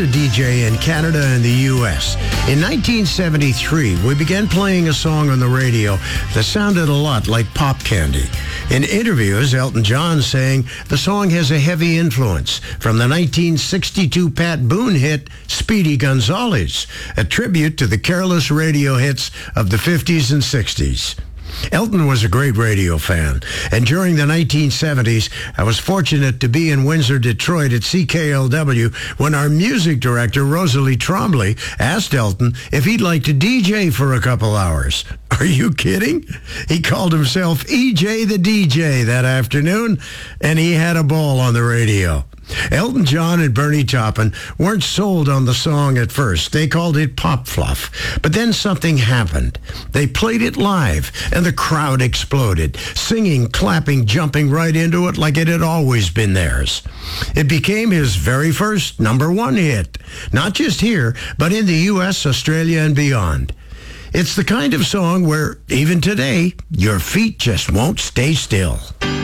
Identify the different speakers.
Speaker 1: DJ in Canada and the U.S. In 1973, we began playing a song on the radio that sounded a lot like Pop Candy. In interviews, Elton John saying the song has a heavy influence from the 1962 Pat Boone hit Speedy Gonzales, a tribute to the careless radio hits of the 50s and 60s. Elton was a great radio fan, and during the 1970s, I was fortunate to be in Windsor, Detroit at CKLW when our music director, Rosalie Trombley, asked Elton if he'd like to DJ for a couple hours. Are you kidding? He called himself EJ the DJ that afternoon, and he had a ball on the radio. Elton John and Bernie Taupin weren't sold on the song at first. They called it pop fluff. But then something happened. They played it live, and the crowd exploded, singing, clapping, jumping right into it like it had always been theirs. It became his very first #1 hit, not just here, but in the U.S., Australia, and beyond. It's the kind of song where, even today, your feet just won't stay still.